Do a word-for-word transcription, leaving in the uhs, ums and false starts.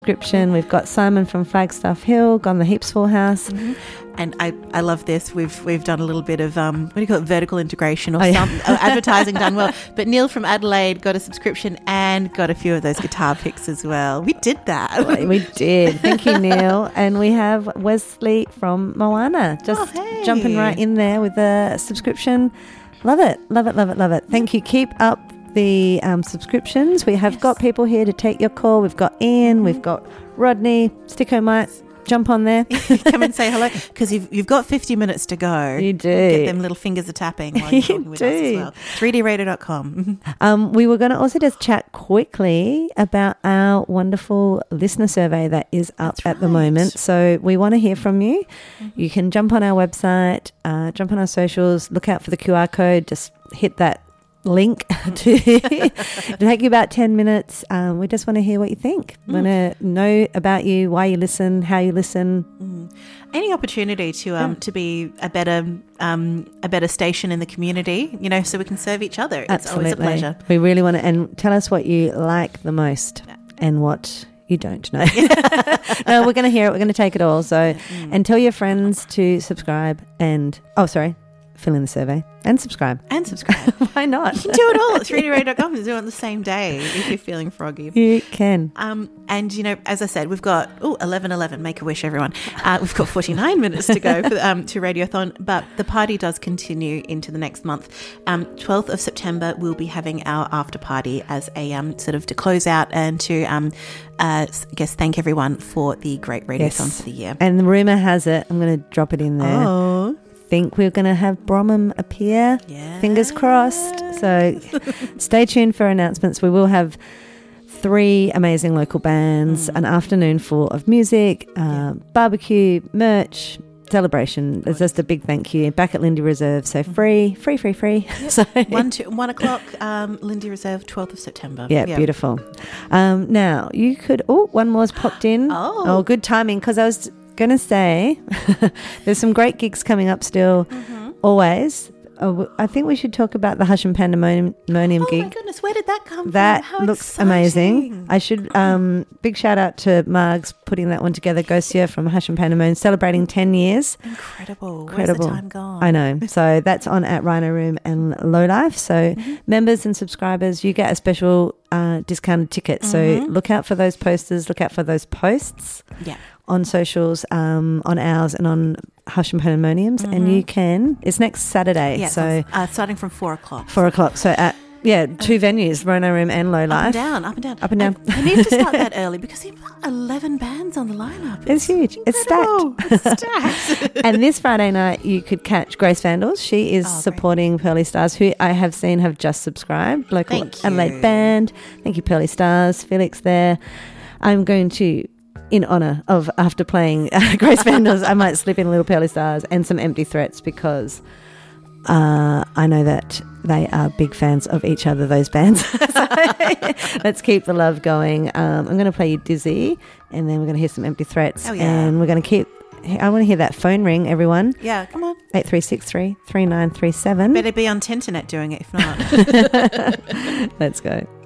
subscription. We've got Simon from Flagstaff Hill, Gone the Heaps Full House. Mm-hmm. And I, I love this. We've we've done a little bit of, um, what do you call it, vertical integration or oh, some yeah. uh, advertising done well. But Neil from Adelaide got a subscription and got a few of those guitar picks as well. We did that. We did. Thank you, Neil. And we have Wesley from Moana just oh, hey. jumping right in there with a subscription. Love it. Love it, love it, love it. Thank you. Keep up the um, subscriptions. We have yes. got people here to take your call. We've got Ian, we've got Rodney. Sticko might jump on there. Come and say hello, because you've, you've got fifty minutes to go. You do. Get them little fingers a tapping while you're talking you with do. us as well. three d radio dot com. um, we were going to also just chat quickly about our wonderful listener survey that is up That's at right. the moment. So we want to hear from you. Mm-hmm. You can jump on our website, uh, jump on our socials, look out for the Q R code, just hit that link to it'll take you about ten minutes. Um, we just want to hear what you think. Mm. Want to know about you, why you listen, how you listen. Mm. Any opportunity to um yeah. to be a better um a better station in the community, you know, so we can serve each other. It's Absolutely. always a pleasure. We really want to, and tell us what you like the most yeah. and what you don't know. No, we're going to hear it. We're going to take it all. So, mm. and tell your friends to subscribe and oh, sorry. fill in the survey and subscribe. And subscribe. Why not? You can do it all at three d radio dot com. You do it on the same day if you're feeling froggy. You can. Um, and, you know, as I said, we've got, oh, eleven eleven, make a wish, everyone. Uh, we've got forty-nine minutes to go for, um, to Radiothon, but the party does continue into the next month. Um, twelfth of September, we'll be having our after party as a um, sort of to close out and to, um, uh, I guess, thank everyone for the great Radiothon yes. for the year. And the rumour has it, I'm going to drop it in there. Oh. Think we're going to have Bromham appear. Yeah. Fingers crossed. So stay tuned for announcements. We will have three amazing local bands, mm. an afternoon full of music, uh, yeah. barbecue, merch, celebration. It's just a big thank you. Back at Lindy Reserve. So free, free, free, free. Yep. So one, two, one o'clock, um, Lindy Reserve, twelfth of September. Yeah, yep. Beautiful. Um, now, you could, oh, one more's popped in. Oh. Oh, good timing, because I was going to say there's some great gigs coming up still, mm-hmm. always. Oh, I think we should talk about the Hush and Pandemonium oh gig. Oh my goodness, where did that come that from? How looks exciting. Amazing. I should, um, big shout out to Margs putting that one together, Gosia from Hush and Pandemonium, celebrating ten years. Incredible. Incredible. Where's the time gone? I know. So that's on at Rhino Room and Low Life. So mm-hmm. members and subscribers, you get a special uh, discounted ticket. Mm-hmm. So look out for those posters, look out for those posts. Yeah. On socials, um, on ours and on Hush and Pandemoniums, mm-hmm. and you can. It's next Saturday, yeah, so uh, starting from four o'clock. Four o'clock. So at yeah, two uh, venues, Rhino Room and Low Life. Up and down, up and down, up and down. I, I need to start that early because you've got eleven bands on the lineup. It's, it's huge. It's incredible. stacked. It's stacked. And this Friday night, you could catch Grace Vandals. She is oh, supporting great. Pearly Stars, who I have seen have just subscribed. Local Thank Adelaide you. band. Thank you, Pearly Stars. Felix there. I'm going to. In honour of after playing uh, Grace Vandals, I might slip in a little Pearly Stars and some Empty Threats because uh, I know that they are big fans of each other, those bands. So let's keep the love going. Um, I'm going to play you Dizzy and then we're going to hear some Empty Threats. Oh, yeah. And we're going to keep... I want to hear that phone ring, everyone. Yeah, come on. eight three six three, three nine three seven. Better be on Tinternet doing it if not. Let's go.